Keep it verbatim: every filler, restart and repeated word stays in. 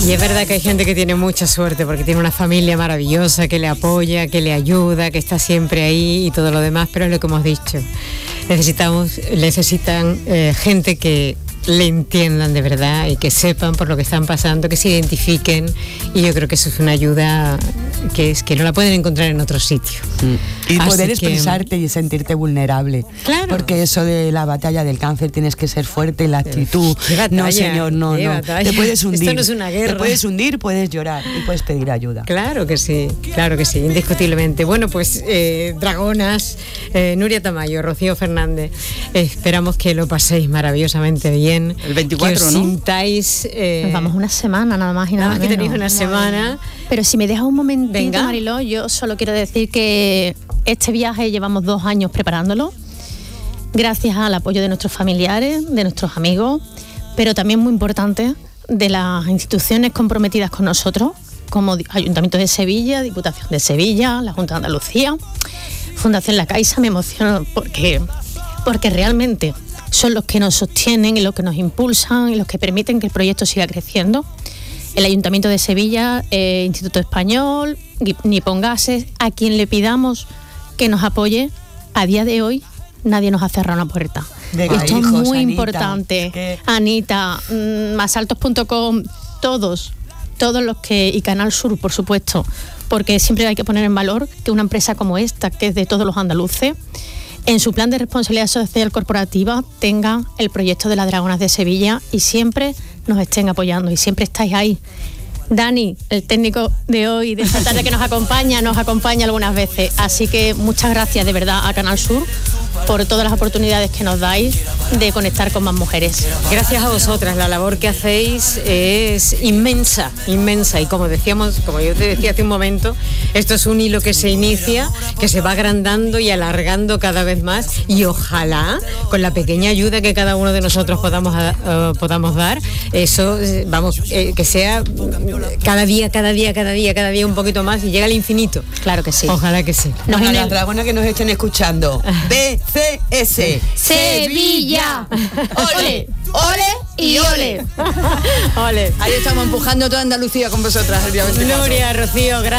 Y es verdad que hay gente que tiene mucha suerte porque tiene una familia maravillosa que le apoya, que le ayuda, que está siempre ahí y todo lo demás, pero es lo que hemos dicho. Necesitamos, necesitan eh, gente que le entiendan de verdad y que sepan por lo que están pasando, que se identifiquen, y yo creo que eso es una ayuda que es que no la pueden encontrar en otro sitio. Mm. Y Así poder que, expresarte y sentirte vulnerable. Claro. Porque eso de la batalla del cáncer tienes que ser fuerte, la actitud. ¿Qué batalla? No, señor, no, ¿Qué no. batalla? Te puedes hundir. Esto no es una guerra. Te puedes hundir, puedes llorar y puedes pedir ayuda. Claro que sí, claro que sí, indiscutiblemente. Bueno, pues eh, dragonas, eh, Nuria Tamayo, Rocío Fernández, eh, esperamos que lo paséis maravillosamente bien. El veinticuatro, que os ¿no? sintáis... Eh, Nos vamos una semana, nada más y nada, nada más que menos. tenéis una semana. Pero si me dejas un momentito, Venga. Mariló, yo solo quiero decir que este viaje llevamos dos años preparándolo, gracias al apoyo de nuestros familiares, de nuestros amigos, pero también muy importante, de las instituciones comprometidas con nosotros, como Ayuntamiento de Sevilla, Diputación de Sevilla, la Junta de Andalucía, Fundación La Caixa. Me emociono porque, porque realmente son los que nos sostienen y los que nos impulsan y los que permiten que el proyecto siga creciendo. El Ayuntamiento de Sevilla, eh, Instituto Español, Nippon Gases, a quien le pidamos que nos apoye, a día de hoy nadie nos ha cerrado una puerta. Venga, Esto hijos, es muy Anita, importante. que- Anita, mmm, masaltos punto com, todos, todos los que, y Canal Sur, por supuesto, porque siempre hay que poner en valor que una empresa como esta, que es de todos los andaluces, en su plan de responsabilidad social corporativa tenga el proyecto de las Dragonas de Sevilla y siempre nos estén apoyando y siempre estáis ahí. Dani, el técnico de hoy, de esta tarde que nos acompaña, nos acompaña algunas veces. Así que muchas gracias de verdad a Canal Sur por todas las oportunidades que nos dais de conectar con más mujeres. Gracias a vosotras, la labor que hacéis es inmensa, inmensa, y como decíamos, como yo te decía hace un momento, esto es un hilo que se inicia, que se va agrandando y alargando cada vez más, y ojalá con la pequeña ayuda que cada uno de nosotros podamos, uh, podamos dar, eso, eh, vamos, eh, que sea cada día, cada día, cada día, cada día un poquito más y llega al infinito. Claro que sí. Ojalá que sí. Nos Nos a une- las dragonas que nos estén escuchando. B C S. Sevilla. Ole, ole y ole. Ole. Ahí estamos empujando toda Andalucía con vosotras el día veinticuatro. Nuria, Rocío, gracias.